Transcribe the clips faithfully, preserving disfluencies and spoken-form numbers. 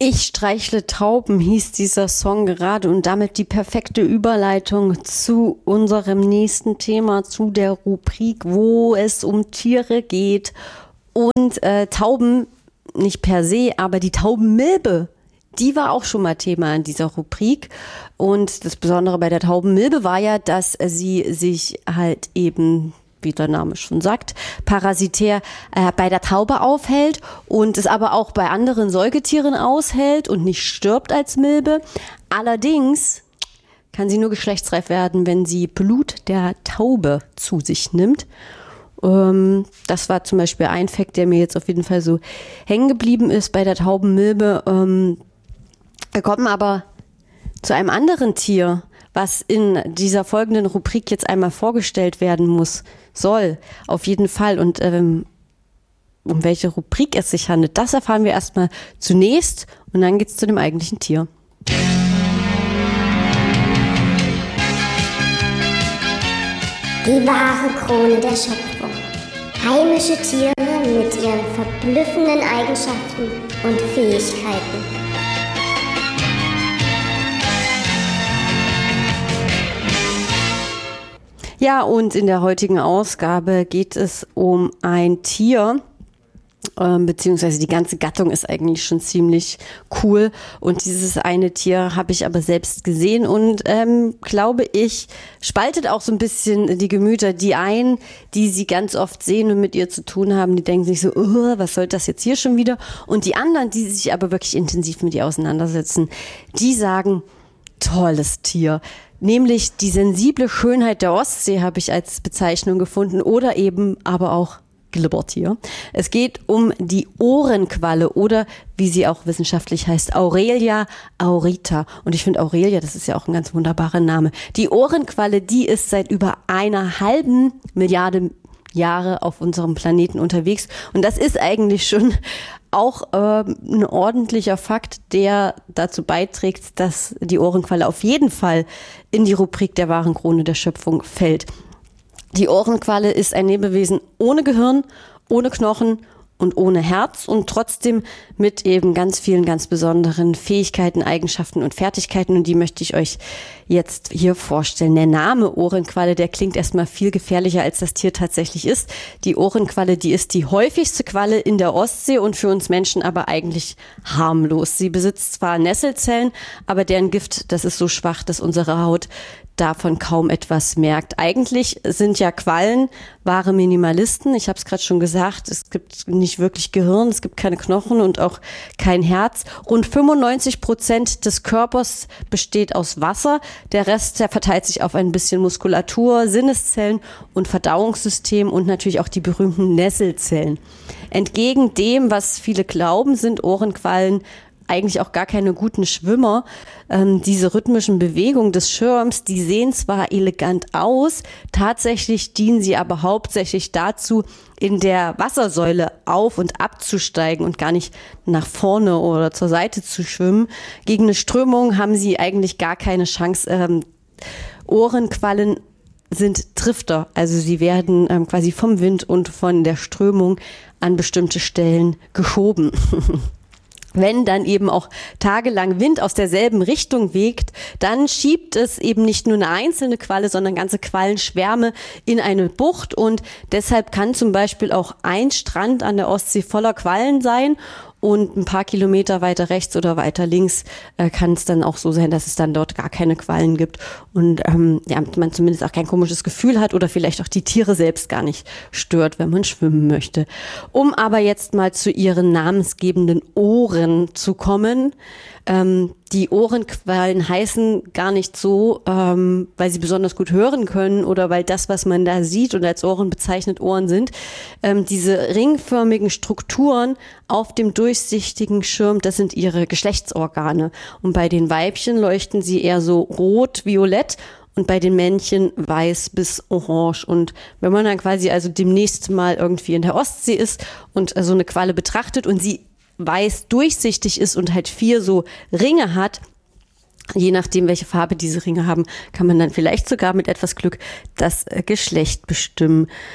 Ich streichle Tauben hieß dieser Song gerade und damit die perfekte Überleitung zu unserem nächsten Thema, zu der Rubrik, wo es um Tiere geht und äh, Tauben nicht per se, aber die Taubenmilbe, die war auch schon mal Thema in dieser Rubrik und das Besondere bei der Taubenmilbe war ja, dass sie sich halt eben, wie der Name schon sagt, parasitär äh, bei der Taube aufhält und es aber auch bei anderen Säugetieren aushält und nicht stirbt als Milbe. Allerdings kann sie nur geschlechtsreif werden, wenn sie Blut der Taube zu sich nimmt. Ähm, das war zum Beispiel ein Fakt, der mir jetzt auf jeden Fall so hängen geblieben ist bei der Taubenmilbe. Ähm, wir kommen aber zu einem anderen Tier, was in dieser folgenden Rubrik jetzt einmal vorgestellt werden muss, soll, auf jeden Fall. Und ähm, um welche Rubrik es sich handelt, das erfahren wir erstmal zunächst und dann geht's zu dem eigentlichen Tier. Die wahre Krone der Schöpfung. Heimische Tiere mit ihren verblüffenden Eigenschaften und Fähigkeiten. Ja, und in der heutigen Ausgabe geht es um ein Tier, ähm, beziehungsweise die ganze Gattung ist eigentlich schon ziemlich cool. Und dieses eine Tier habe ich aber selbst gesehen und ähm, glaube ich, spaltet auch so ein bisschen die Gemüter. Die einen, die sie ganz oft sehen und mit ihr zu tun haben, die denken sich so, oh, was soll das jetzt hier schon wieder? Und die anderen, die sich aber wirklich intensiv mit ihr auseinandersetzen, die sagen, tolles Tier. Nämlich die sensible Schönheit der Ostsee habe ich als Bezeichnung gefunden oder eben aber auch Glibbertier. Es geht um die Ohrenqualle oder wie sie auch wissenschaftlich heißt, Aurelia aurita. Und ich finde Aurelia, das ist ja auch ein ganz wunderbarer Name. Die Ohrenqualle, die ist seit über einer halben Milliarde Jahre auf unserem Planeten unterwegs. Und das ist eigentlich schon auch äh, ein ordentlicher Fakt, der dazu beiträgt, dass die Ohrenqualle auf jeden Fall in die Rubrik der wahren Krone der Schöpfung fällt. Die Ohrenqualle ist ein Lebewesen ohne Gehirn, ohne Knochen und ohne Herz und trotzdem mit eben ganz vielen ganz besonderen Fähigkeiten, Eigenschaften und Fertigkeiten und die möchte ich euch jetzt hier vorstellen. Der Name Ohrenqualle, der klingt erstmal viel gefährlicher, als das Tier tatsächlich ist. Die Ohrenqualle, die ist die häufigste Qualle in der Ostsee und für uns Menschen aber eigentlich harmlos. Sie besitzt zwar Nesselzellen, aber deren Gift, das ist so schwach, dass unsere Haut davon kaum etwas merkt. Eigentlich sind ja Quallen wahre Minimalisten. Ich habe es gerade schon gesagt, es gibt nicht wirklich Gehirn, es gibt keine Knochen und auch kein Herz. Rund fünfundneunzig Prozent des Körpers besteht aus Wasser. Der Rest, der verteilt sich auf ein bisschen Muskulatur, Sinneszellen und Verdauungssystem und natürlich auch die berühmten Nesselzellen. Entgegen dem, was viele glauben, sind Ohrenquallen eigentlich auch gar keine guten Schwimmer. Ähm, diese rhythmischen Bewegungen des Schirms, die sehen zwar elegant aus, tatsächlich dienen sie aber hauptsächlich dazu, in der Wassersäule auf- und abzusteigen und gar nicht nach vorne oder zur Seite zu schwimmen. Gegen eine Strömung haben sie eigentlich gar keine Chance. Ähm, Ohrenquallen sind Drifter, also sie werden ähm, quasi vom Wind und von der Strömung an bestimmte Stellen geschoben. Wenn dann eben auch tagelang Wind aus derselben Richtung weht, dann schiebt es eben nicht nur eine einzelne Qualle, sondern ganze Quallenschwärme in eine Bucht und deshalb kann zum Beispiel auch ein Strand an der Ostsee voller Quallen sein und ein paar Kilometer weiter rechts oder weiter links äh, kann es dann auch so sein, dass es dann dort gar keine Quallen gibt und ähm, ja, man zumindest auch kein komisches Gefühl hat oder vielleicht auch die Tiere selbst gar nicht stört, wenn man schwimmen möchte. Um aber jetzt mal zu ihren namensgebenden Ohren zu kommen. Ähm, die Ohrenquallen heißen gar nicht so, ähm, weil sie besonders gut hören können oder weil das, was man da sieht und als Ohren bezeichnet, Ohren sind. Ähm, diese ringförmigen Strukturen auf dem durchsichtigen Schirm, das sind ihre Geschlechtsorgane. Und bei den Weibchen leuchten sie eher so rot-violett und bei den Männchen weiß bis orange. Und wenn man dann quasi also demnächst mal irgendwie in der Ostsee ist und so eine Qualle betrachtet und sie weiß durchsichtig ist und halt vier so Ringe hat, je nachdem, welche Farbe diese Ringe haben, kann man dann vielleicht sogar mit etwas Glück das Geschlecht bestimmen.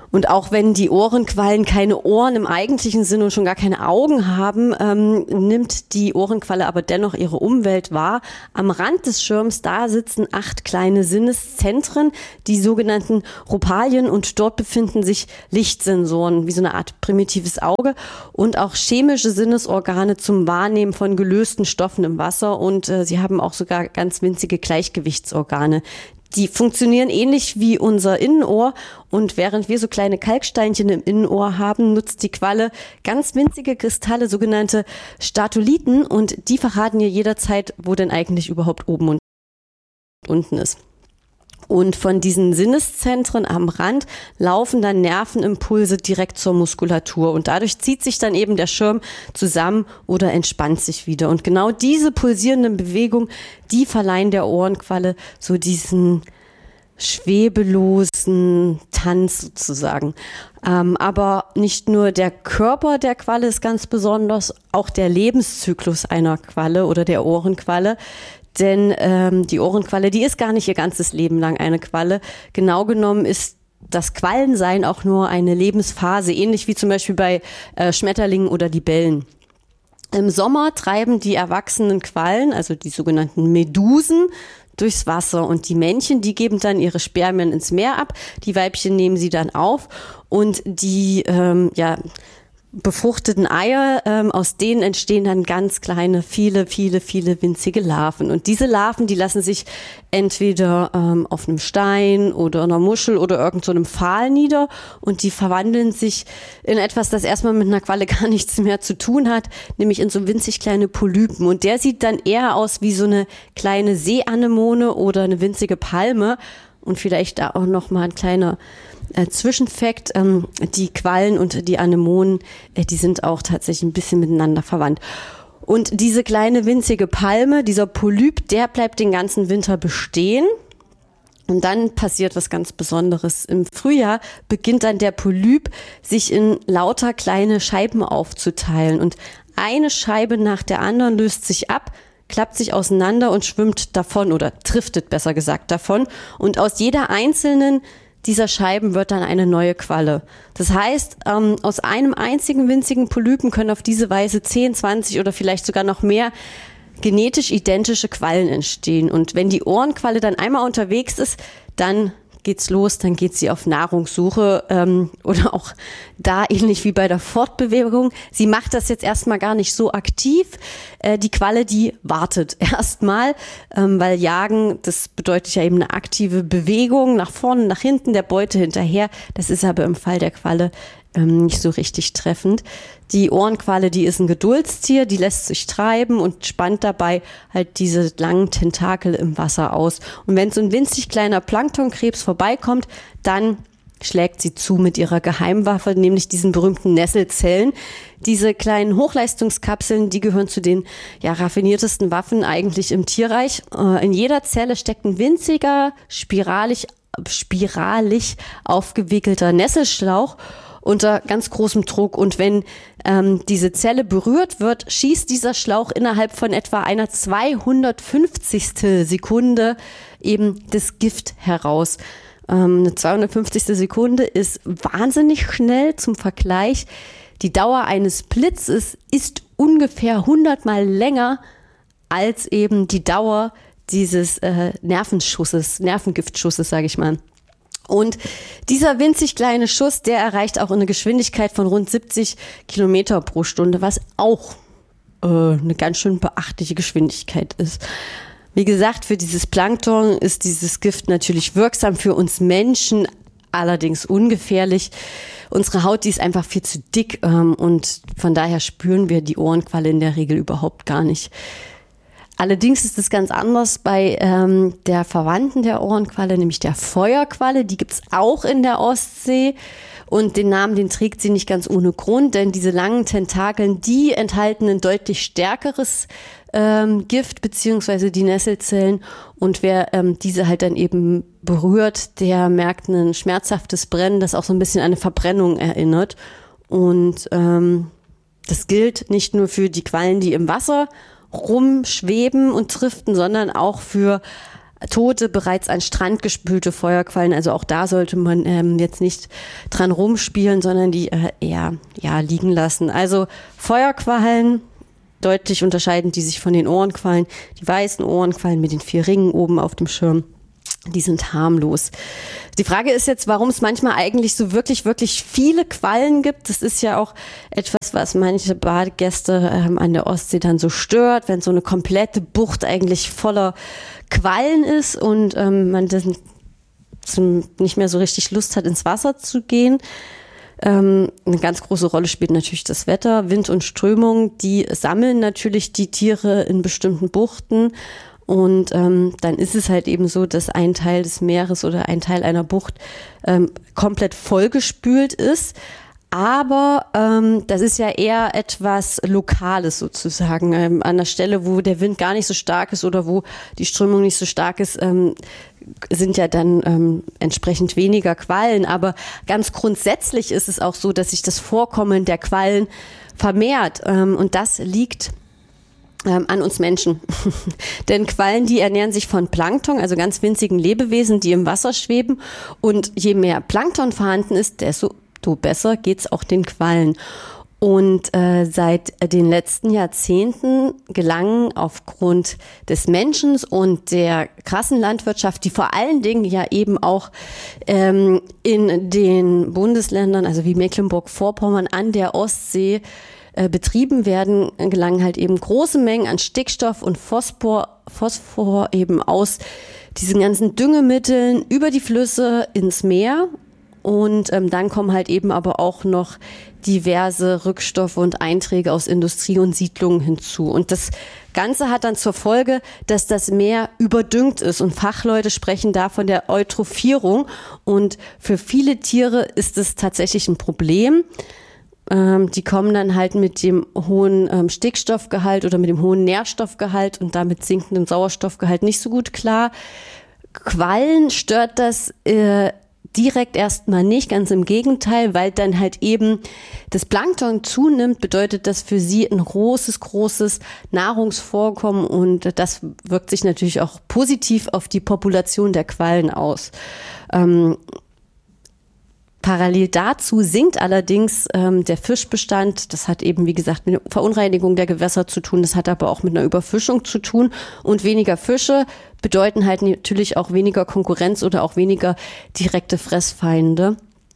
Und auch wenn die Ohrenquallen keine Ohren im eigentlichen Sinn und schon gar keine Augen haben, ähm, nimmt die Ohrenqualle aber dennoch ihre Umwelt wahr. Am Rand des Schirms, da sitzen acht kleine Sinneszentren, die sogenannten Rhopalien, und dort befinden sich Lichtsensoren, wie so eine Art primitives Auge, und auch chemische Sinnesorgane zum Wahrnehmen von gelösten Stoffen im Wasser, und äh, sie haben auch sogar ganz winzige Gleichgewichtsorgane. Die funktionieren ähnlich wie unser Innenohr, und während wir so kleine Kalksteinchen im Innenohr haben, nutzt die Qualle ganz winzige Kristalle, sogenannte Statoliten, und die verraten ihr jederzeit, wo denn eigentlich überhaupt oben und unten ist. Und von diesen Sinneszentren am Rand laufen dann Nervenimpulse direkt zur Muskulatur. Und dadurch zieht sich dann eben der Schirm zusammen oder entspannt sich wieder. Und genau diese pulsierenden Bewegungen, die verleihen der Ohrenqualle so diesen schwebelosen Tanz sozusagen. Ähm, aber nicht nur der Körper der Qualle ist ganz besonders, auch der Lebenszyklus einer Qualle oder der Ohrenqualle. Denn ähm, die Ohrenqualle, die ist gar nicht ihr ganzes Leben lang eine Qualle. Genau genommen ist das Quallensein auch nur eine Lebensphase, ähnlich wie zum Beispiel bei äh, Schmetterlingen oder Libellen. Im Sommer treiben die erwachsenen Quallen, also die sogenannten Medusen, durchs Wasser, und die Männchen, die geben dann ihre Spermien ins Meer ab. Die Weibchen nehmen sie dann auf, und die ähm, ja befruchteten Eier, ähm, aus denen entstehen dann ganz kleine, viele, viele, viele winzige Larven. Und diese Larven, die lassen sich entweder ähm, auf einem Stein oder einer Muschel oder irgend so einem Pfahl nieder, und die verwandeln sich in etwas, das erstmal mit einer Qualle gar nichts mehr zu tun hat, nämlich in so winzig kleine Polypen. Und der sieht dann eher aus wie so eine kleine Seeanemone oder eine winzige Palme. Und vielleicht da auch noch mal ein kleiner Äh, Zwischenfakt, ähm, die Quallen und die Anemonen, äh, die sind auch tatsächlich ein bisschen miteinander verwandt. Und diese kleine winzige Palme, dieser Polyp, der bleibt den ganzen Winter bestehen. Und dann passiert was ganz Besonderes. Im Frühjahr beginnt dann der Polyp, sich in lauter kleine Scheiben aufzuteilen. Und eine Scheibe nach der anderen löst sich ab, klappt sich auseinander und schwimmt davon oder driftet, besser gesagt, davon. Und aus jeder einzelnen dieser Scheiben wird dann eine neue Qualle. Das heißt, ähm, aus einem einzigen winzigen Polypen können auf diese Weise zehn, zwanzig oder vielleicht sogar noch mehr genetisch identische Quallen entstehen. Und wenn die Ohrenqualle dann einmal unterwegs ist, dann geht's los, dann geht sie auf Nahrungssuche ähm, oder auch da ähnlich wie bei der Fortbewegung. Sie macht das jetzt erstmal gar nicht so aktiv. Äh, die Qualle, die wartet erstmal, ähm, weil Jagen, das bedeutet ja eben eine aktive Bewegung nach vorne, nach hinten, der Beute hinterher. Das ist aber im Fall der Qualle ähm, nicht so richtig treffend. Die Ohrenqualle, die ist ein Geduldstier, die lässt sich treiben und spannt dabei halt diese langen Tentakel im Wasser aus. Und wenn so ein winzig kleiner Planktonkrebs vorbeikommt, dann schlägt sie zu mit ihrer Geheimwaffe, nämlich diesen berühmten Nesselzellen. Diese kleinen Hochleistungskapseln, die gehören zu den ja, raffiniertesten Waffen eigentlich im Tierreich. Äh, in jeder Zelle steckt ein winziger, spiralig, spiralig aufgewickelter Nesselschlauch unter ganz großem Druck, und wenn ähm, diese Zelle berührt wird, schießt dieser Schlauch innerhalb von etwa einer zweihundertfünfzigstel Sekunde eben das Gift heraus. Ähm, eine zweihundertfünfzigstel Sekunde ist wahnsinnig schnell. Zum Vergleich, die Dauer eines Blitzes ist ungefähr hundertmal länger als eben die Dauer dieses äh, Nervenschusses, Nervengiftschusses, sage ich mal. Und dieser winzig kleine Schuss, der erreicht auch eine Geschwindigkeit von rund siebzig Kilometer pro Stunde, was auch äh, eine ganz schön beachtliche Geschwindigkeit ist. Wie gesagt, für dieses Plankton ist dieses Gift natürlich wirksam, für uns Menschen allerdings ungefährlich. Unsere Haut, die ist einfach viel zu dick ähm, und von daher spüren wir die Ohrenqualle in der Regel überhaupt gar nicht. Allerdings ist es ganz anders bei ähm, der Verwandten der Ohrenqualle, nämlich der Feuerqualle. Die gibt's auch in der Ostsee, und den Namen, den trägt sie nicht ganz ohne Grund, denn diese langen Tentakeln, die enthalten ein deutlich stärkeres ähm, Gift beziehungsweise die Nesselzellen, und wer ähm, diese halt dann eben berührt, der merkt ein schmerzhaftes Brennen, das auch so ein bisschen an eine Verbrennung erinnert. Und ähm, das gilt nicht nur für die Quallen, die im Wasser rumschweben und driften, sondern auch für tote, bereits an Strand gespülte Feuerquallen. Also auch da sollte man ähm, jetzt nicht dran rumspielen, sondern die äh, eher ja, liegen lassen. Also Feuerquallen, deutlich unterscheiden die sich von den Ohrenquallen. Die weißen Ohrenquallen mit den vier Ringen oben auf dem Schirm, die sind harmlos. Die Frage ist jetzt, warum es manchmal eigentlich so wirklich, wirklich viele Quallen gibt. Das ist ja auch etwas, was manche Badegäste ähm, an der Ostsee dann so stört, wenn so eine komplette Bucht eigentlich voller Quallen ist und ähm, man dann zum, nicht mehr so richtig Lust hat, ins Wasser zu gehen. Ähm, eine ganz große Rolle spielt natürlich das Wetter, Wind und Strömung. Die sammeln natürlich die Tiere in bestimmten Buchten. Und ähm, dann ist es halt eben so, dass ein Teil des Meeres oder ein Teil einer Bucht ähm, komplett vollgespült ist. Aber ähm, das ist ja eher etwas Lokales sozusagen. Ähm, an der Stelle, wo der Wind gar nicht so stark ist oder wo die Strömung nicht so stark ist, ähm, sind ja dann ähm, entsprechend weniger Quallen. Aber ganz grundsätzlich ist es auch so, dass sich das Vorkommen der Quallen vermehrt. Ähm, und das liegt an uns Menschen. Denn Quallen, die ernähren sich von Plankton, also ganz winzigen Lebewesen, die im Wasser schweben. Und je mehr Plankton vorhanden ist, desto besser geht's auch den Quallen. Und äh, seit den letzten Jahrzehnten gelangen aufgrund des Menschen und der krassen Landwirtschaft, die vor allen Dingen ja eben auch ähm, in den Bundesländern, also wie Mecklenburg-Vorpommern an der Ostsee, betrieben werden, gelangen halt eben große Mengen an Stickstoff und Phosphor, Phosphor eben aus diesen ganzen Düngemitteln über die Flüsse ins Meer. Und ähm, dann kommen halt eben aber auch noch diverse Rückstoffe und Einträge aus Industrie und Siedlungen hinzu. Und das Ganze hat dann zur Folge, dass das Meer überdüngt ist. Und Fachleute sprechen da von der Eutrophierung. Und für viele Tiere ist es tatsächlich ein Problem. Ähm, die kommen dann halt mit dem hohen ähm, Stickstoffgehalt oder mit dem hohen Nährstoffgehalt und damit sinkendem Sauerstoffgehalt nicht so gut klar. Quallen stört das äh, direkt erstmal nicht, ganz im Gegenteil, weil dann halt eben das Plankton zunimmt, bedeutet das für sie ein großes, großes Nahrungsvorkommen und das wirkt sich natürlich auch positiv auf die Population der Quallen aus. Ähm, Parallel dazu sinkt allerdings ähm, der Fischbestand. Das hat eben, wie gesagt, mit der Verunreinigung der Gewässer zu tun. Das hat aber auch mit einer Überfischung zu tun. Und weniger Fische bedeuten halt natürlich auch weniger Konkurrenz oder auch weniger direkte Fressfeinde.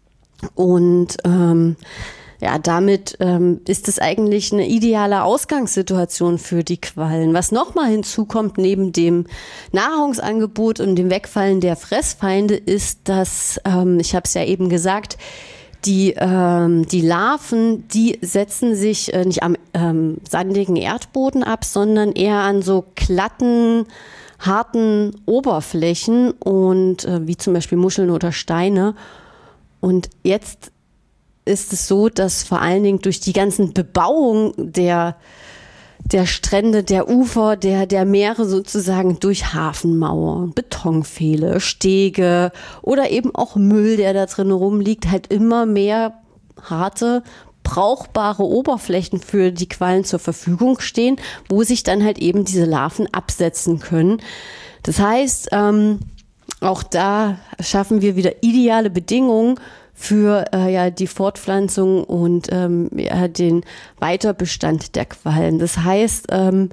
Und ähm, ja, damit ähm, ist es eigentlich eine ideale Ausgangssituation für die Quallen. Was nochmal hinzukommt neben dem Nahrungsangebot und dem Wegfallen der Fressfeinde ist, dass, ähm, ich habe es ja eben gesagt, die, ähm, die Larven, die setzen sich äh, nicht am ähm, sandigen Erdboden ab, sondern eher an so glatten, harten Oberflächen und äh, wie zum Beispiel Muscheln oder Steine. Und jetzt ist es so, dass vor allen Dingen durch die ganzen Bebauung der, der Strände, der Ufer, der, der Meere sozusagen durch Hafenmauern, Betonpfähle, Stege oder eben auch Müll, der da drin rumliegt, halt immer mehr harte, brauchbare Oberflächen für die Quallen zur Verfügung stehen, wo sich dann halt eben diese Larven absetzen können. Das heißt, ähm, auch da schaffen wir wieder ideale Bedingungen für äh, ja die Fortpflanzung und ähm, ja, den Weiterbestand der Quallen. Das heißt, ähm,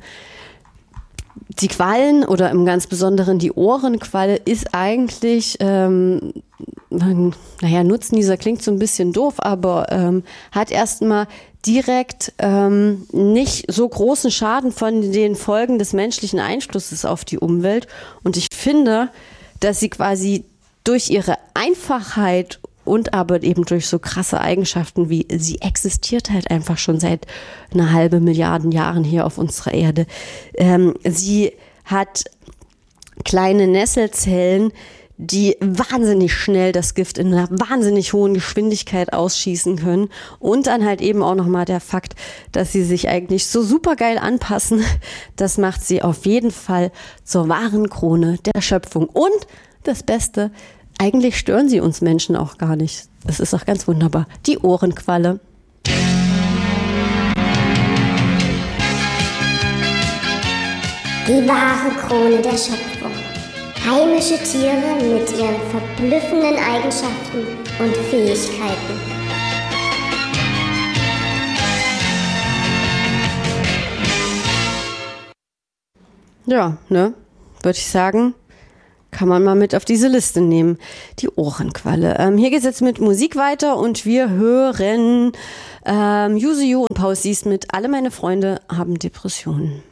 die Quallen oder im ganz Besonderen die Ohrenqualle ist eigentlich, ähm, naja, Nutznießer klingt so ein bisschen doof, aber ähm, hat erstmal direkt ähm, nicht so großen Schaden von den Folgen des menschlichen Einflusses auf die Umwelt. Und ich finde, dass sie quasi durch ihre Einfachheit und aber eben durch so krasse Eigenschaften wie sie existiert halt einfach schon seit einer halben Milliarden Jahren hier auf unserer Erde. Ähm, sie hat kleine Nesselzellen, die wahnsinnig schnell das Gift in einer wahnsinnig hohen Geschwindigkeit ausschießen können. Und dann halt eben auch nochmal der Fakt, dass sie sich eigentlich so super geil anpassen. Das macht sie auf jeden Fall zur wahren Krone der Schöpfung. Und das Beste, eigentlich stören sie uns Menschen auch gar nicht. Das ist auch ganz wunderbar. Die Ohrenqualle. Die wahre Krone der Schöpfung. Heimische Tiere mit ihren verblüffenden Eigenschaften und Fähigkeiten. Ja, ne, würde ich sagen, kann man mal mit auf diese Liste nehmen. Die Ohrenqualle. Ähm, hier geht es jetzt mit Musik weiter und wir hören ähm, Yuzu und Paul Cease mit Alle meine Freunde haben Depressionen.